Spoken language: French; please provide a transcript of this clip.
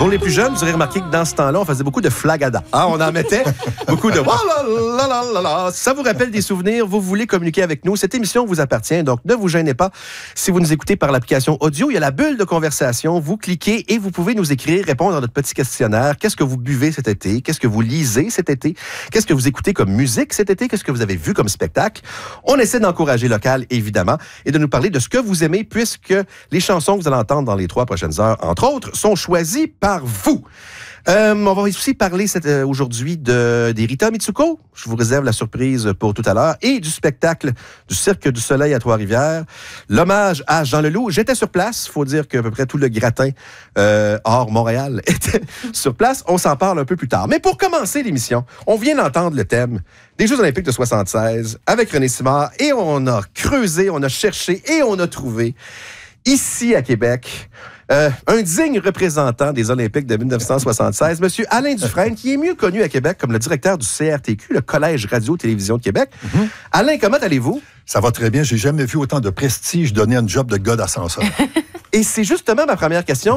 Pour les plus jeunes, vous aurez remarqué que dans ce temps-là, on faisait beaucoup de flagada. Ah, on en mettait beaucoup de... Ça vous rappelle des souvenirs, vous voulez communiquer avec nous. Cette émission vous appartient, donc ne vous gênez pas. Si vous nous écoutez par l'application audio, il y a la bulle de conversation. Vous cliquez et vous pouvez nous écrire, répondre à notre petit questionnaire. Qu'est-ce que vous buvez cet été? Qu'est-ce que vous lisez cet été? Qu'est-ce que vous écoutez comme musique cet été? Qu'est-ce que vous avez vu comme spectacle? On essaie d'encourager local, évidemment, et de nous parler de ce que vous aimez, puisque les chansons que vous allez entendre dans les 3 prochaines heures, entre autres, sont choisies par vous. On va aussi parler aujourd'hui des Rita Mitsuko. Je vous réserve la surprise pour tout à l'heure. Et du spectacle du Cirque du Soleil à Trois-Rivières. L'hommage à Jean Leloup. J'étais sur place. Il faut dire qu'à peu près tout le gratin hors Montréal était sur place. On s'en parle un peu plus tard. Mais pour commencer l'émission, on vient d'entendre le thème des Jeux olympiques de 76 avec René Simard. Et on a creusé, on a cherché et on a trouvé ici à Québec un digne représentant des Olympiques de 1976, M. Alain Dufresne, qui est mieux connu à Québec comme le directeur du CRTQ, le Collège Radio-Télévision de Québec. Mm-hmm. Alain, comment allez-vous? Ça va très bien. J'ai jamais vu autant de prestige donner un job de gars d'ascenseur. Et c'est justement ma première question.